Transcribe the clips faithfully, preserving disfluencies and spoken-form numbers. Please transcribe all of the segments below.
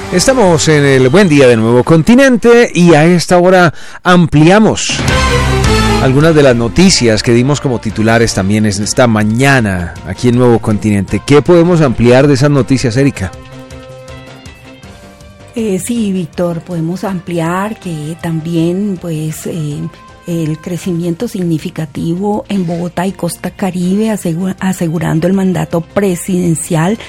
Estamos en el Buen Día de Nuevo Continente y a esta hora ampliamos algunas de las noticias que dimos como titulares también esta mañana aquí en Nuevo Continente. ¿Qué podemos ampliar de esas noticias, Erika? Eh, sí, Víctor, podemos ampliar que también pues eh, el crecimiento significativo en Bogotá y Costa Caribe, asegura, asegurando el mandato presidencial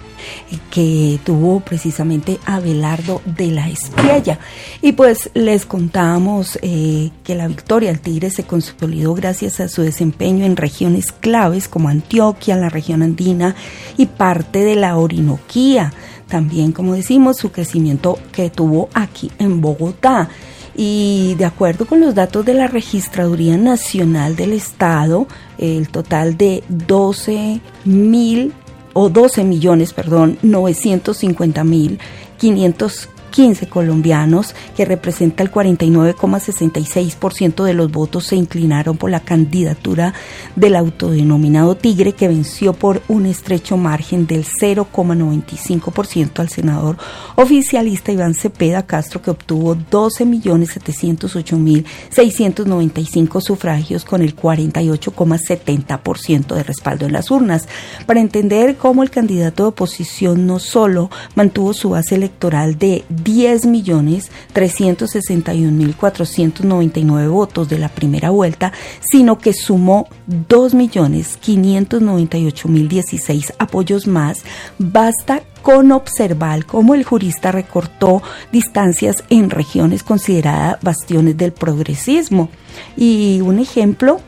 que tuvo precisamente Abelardo de la Espriella. Y pues les contamos eh, que la victoria del Tigre se consolidó gracias a su desempeño en regiones claves como Antioquia, la región andina y parte de la Orinoquía. También, como decimos, su crecimiento que tuvo aquí en Bogotá. Y de acuerdo con los datos de la Registraduría Nacional del Estado, el total de doce mil o doce millones, perdón, novecientos cincuenta mil quinientos quince colombianos, que representa el cuarenta y nueve coma sesenta y seis por ciento de los votos, se inclinaron por la candidatura del autodenominado Tigre, que venció por un estrecho margen del cero coma noventa y cinco por ciento al senador oficialista Iván Cepeda Castro, que obtuvo doce millones setecientos ocho mil seiscientos noventa y cinco sufragios con el cuarenta y ocho coma setenta por ciento de respaldo en las urnas. Para entender cómo el candidato de oposición no solo mantuvo su base electoral de diez millones trescientos sesenta y un mil cuatrocientos noventa y nueve votos de la primera vuelta, sino que sumó dos millones quinientos noventa y ocho mil dieciséis apoyos más, basta con observar cómo el jurista recortó distancias en regiones consideradas bastiones del progresismo. Y un ejemplo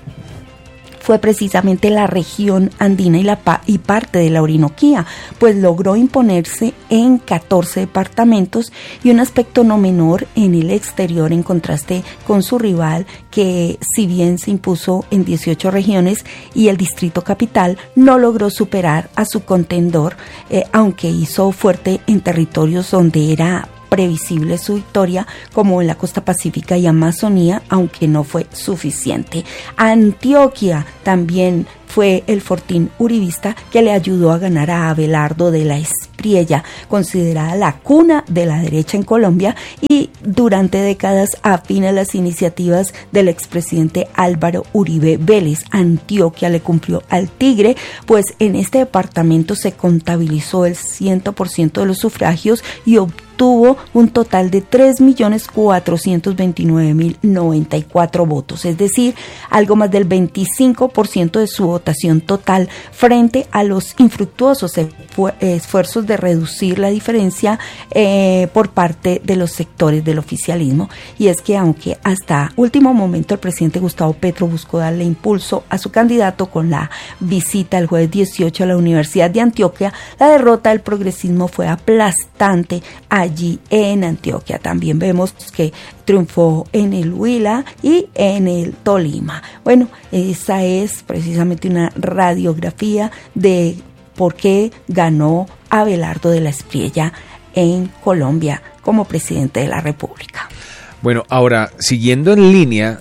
fue precisamente la región andina y, la pa- y parte de la Orinoquía, pues logró imponerse en catorce departamentos y un aspecto no menor en el exterior, en contraste con su rival, que si bien se impuso en dieciocho regiones y el Distrito Capital no logró superar a su contendor, eh, aunque hizo fuerte en territorios donde era previsible su victoria, como en la costa pacífica y Amazonía, aunque no fue suficiente. Antioquia también fue el fortín uribista que le ayudó a ganar a Abelardo de la Espriella, considerada la cuna de la derecha en Colombia, y durante décadas afín a las iniciativas del expresidente Álvaro Uribe Vélez. Antioquia le cumplió al Tigre, pues en este departamento se contabilizó el cien por ciento de los sufragios y obtuvo un total de tres millones cuatrocientos veintinueve mil noventa y cuatro votos, es decir, algo más del veinticinco por ciento de su votación total, frente a los infructuosos esfuerzos de reducir la diferencia eh, por parte de los sectores del oficialismo. Y es que aunque hasta último momento el presidente Gustavo Petro buscó darle impulso a su candidato con la visita el jueves dieciocho a la Universidad de Antioquia, la derrota del progresismo fue aplastante allí en Antioquia. También vemos que triunfó en el Huila y en el Tolima. Bueno, esa es precisamente una radiografía de por qué ganó Abelardo de la Espriella en Colombia como presidente de la República. Bueno, ahora, siguiendo en línea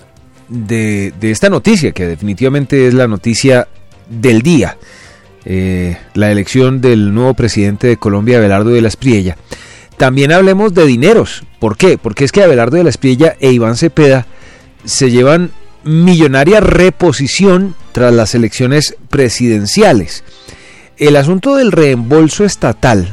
de, de esta noticia, que definitivamente es la noticia del día, eh, la elección del nuevo presidente de Colombia, Abelardo de la Espriella, también hablemos de dineros. ¿Por qué? Porque es que Abelardo de la Espriella e Iván Cepeda se llevan millonaria reposición tras las elecciones presidenciales. El asunto del reembolso estatal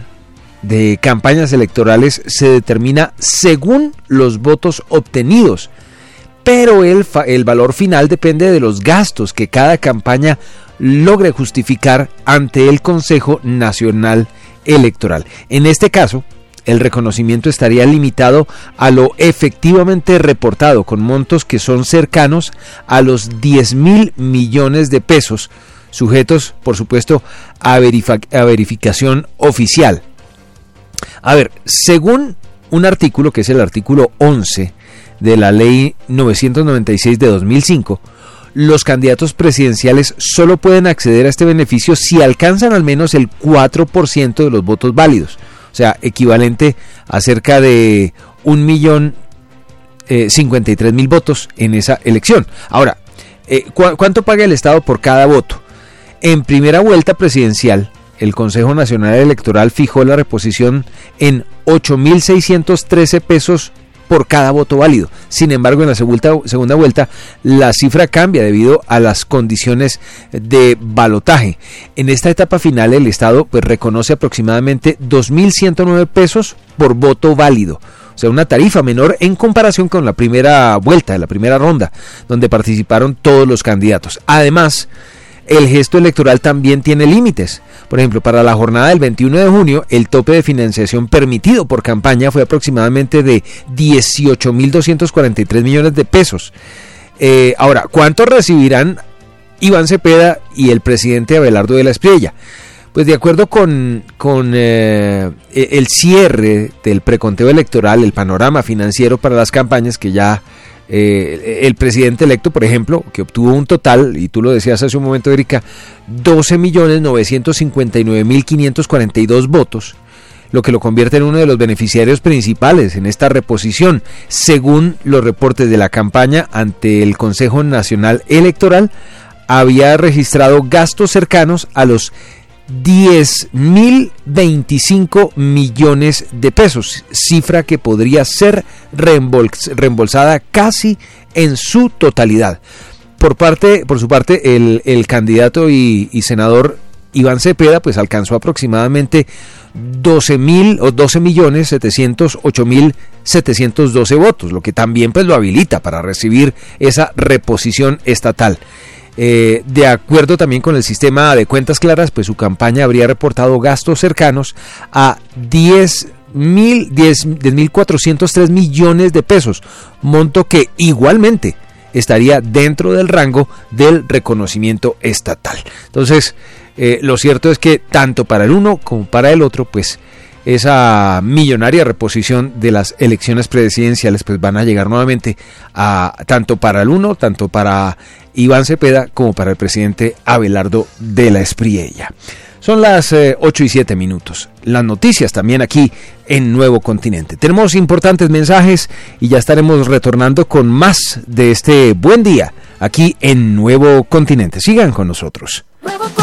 de campañas electorales se determina según los votos obtenidos, pero el, fa- el valor final depende de los gastos que cada campaña logre justificar ante el Consejo Nacional Electoral. En este caso, el reconocimiento estaría limitado a lo efectivamente reportado, con montos que son cercanos a los diez mil millones de pesos, sujetos, por supuesto, a, verifa- a verificación oficial. A ver, según un artículo, que es el artículo once de la Ley novecientos noventa y seis de dos mil cinco, los candidatos presidenciales solo pueden acceder a este beneficio si alcanzan al menos el cuatro por ciento de los votos válidos, o sea, equivalente a cerca de un millón eh, cincuenta y tres mil votos en esa elección. Ahora, eh, ¿cu- ¿cuánto paga el Estado por cada voto? En primera vuelta presidencial, el Consejo Nacional Electoral fijó la reposición en ocho mil seiscientos trece pesos por cada voto válido. Sin embargo, en la segunda, segunda vuelta la cifra cambia debido a las condiciones de balotaje. En esta etapa final el Estado pues reconoce aproximadamente dos mil ciento nueve pesos por voto válido. O sea, una tarifa menor en comparación con la primera vuelta, la primera ronda, donde participaron todos los candidatos. Además, el gesto electoral también tiene límites. Por ejemplo, para la jornada del veintiuno de junio, el tope de financiación permitido por campaña fue aproximadamente de dieciocho mil doscientos cuarenta y tres millones de pesos. Eh, ahora, ¿cuánto recibirán Iván Cepeda y el presidente Abelardo de la Espriella? Pues de acuerdo con, con eh, el cierre del preconteo electoral, el panorama financiero para las campañas que ya eh, el presidente electo, por ejemplo, que obtuvo un total, y tú lo decías hace un momento, Erika, doce millones novecientos cincuenta y nueve mil quinientos cuarenta y dos votos, lo que lo convierte en uno de los beneficiarios principales en esta reposición, según los reportes de la campaña ante el Consejo Nacional Electoral. Había registrado gastos cercanos a los diez mil veinticinco millones de pesos, cifra que podría ser reembols- reembolsada casi en su totalidad. Por parte, por su parte, el, el candidato y, y senador Iván Cepeda pues alcanzó aproximadamente doce mil o doce millones setecientos ocho mil setecientos doce votos, lo que también pues lo habilita para recibir esa reposición estatal. Eh, de acuerdo también con el sistema de cuentas claras, pues su campaña habría reportado gastos cercanos a diez mil cuatrocientos tres millones de pesos, monto que igualmente estaría dentro del rango del reconocimiento estatal. Entonces, eh, lo cierto es que tanto para el uno como para el otro, pues esa millonaria reposición de las elecciones presidenciales pues van a llegar nuevamente a tanto para el uno, tanto para Iván Cepeda como para el presidente Abelardo de la Espriella. Son las eh, ocho y siete minutos. Las noticias también aquí en Nuevo Continente. Tenemos importantes mensajes y ya estaremos retornando con más de este buen día aquí en Nuevo Continente. Sigan con nosotros. Nuevo